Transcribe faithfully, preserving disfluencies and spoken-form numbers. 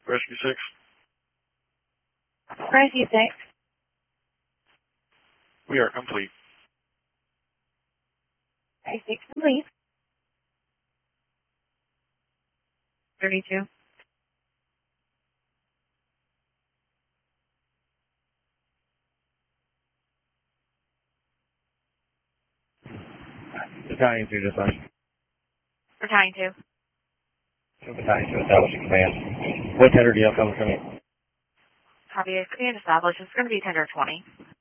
Rescue six. Rescue six. We are complete. Rescue six complete. thirty-two. Battalion two dispatch. Battalion two. Battalion two establishing command. What tender do you have coming from me? Copy. Command established. It's going to be tender twenty.